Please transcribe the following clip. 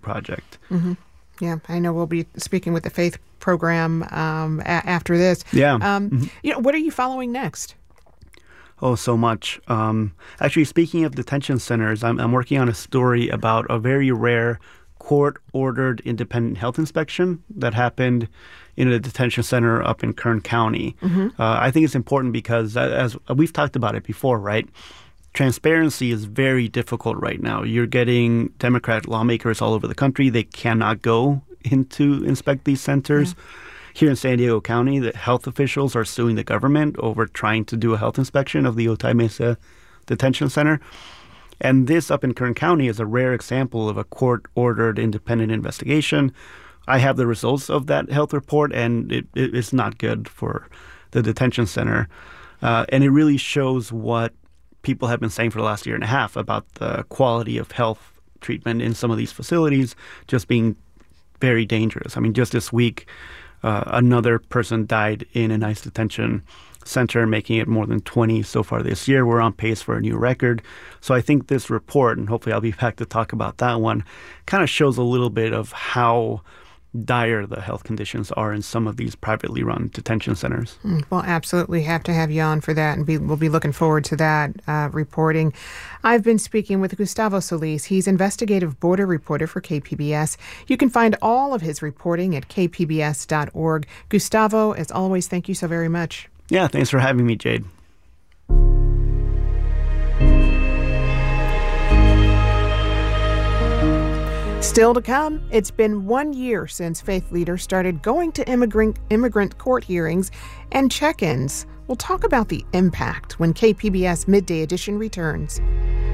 project. Mm-hmm. Yeah, I know we'll be speaking with the Faith program after this. Yeah. What are you following next? Oh, so much. Actually, speaking of detention centers, I'm working on a story about a very rare court-ordered independent health inspection that happened in a detention center up in Kern County. I think it's important because, as we've talked about it before, right? Transparency is very difficult right now. You're getting Democrat lawmakers all over the country. They cannot go in to inspect these centers. Yeah. Here in San Diego County, the health officials are suing the government over trying to do a health inspection of the Otay Mesa Detention Center. And this up in Kern County is a rare example of a court-ordered independent investigation. I have the results of that health report, and it's not good for the detention center. And it really shows what people have been saying for the last year and a half about the quality of health treatment in some of these facilities just being very dangerous. I mean, just this week, another person died in an ICE detention center, making it more than 20 so far this year. We're on pace for a new record. So I think this report, and hopefully I'll be back to talk about that one, kind of shows a little bit of how dire the health conditions are in some of these privately run detention centers. We'll absolutely have to have you on for that, and we'll be looking forward to that reporting. I've been speaking with Gustavo Solis. He's investigative border reporter for KPBS. You can find all of his reporting at kpbs.org. Gustavo, as always, thank you so very much. Yeah, thanks for having me, Jade. Still to come, it's been 1 year since faith leaders started going to immigrant court hearings and check-ins. We'll talk about the impact when KPBS Midday Edition returns.